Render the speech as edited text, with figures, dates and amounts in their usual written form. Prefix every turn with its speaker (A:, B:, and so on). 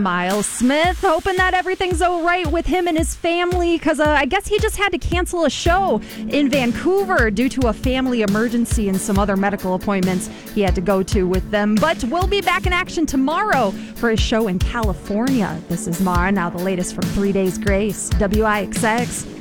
A: Miles Smith, hoping that everything's all right with him and his family, because I guess he just had to cancel a show in Vancouver due to a family emergency and some other medical appointments he had to go to with them. But we'll be back in action tomorrow for his show in California. This is Mara, now the latest from 3 Days Grace, WIXX.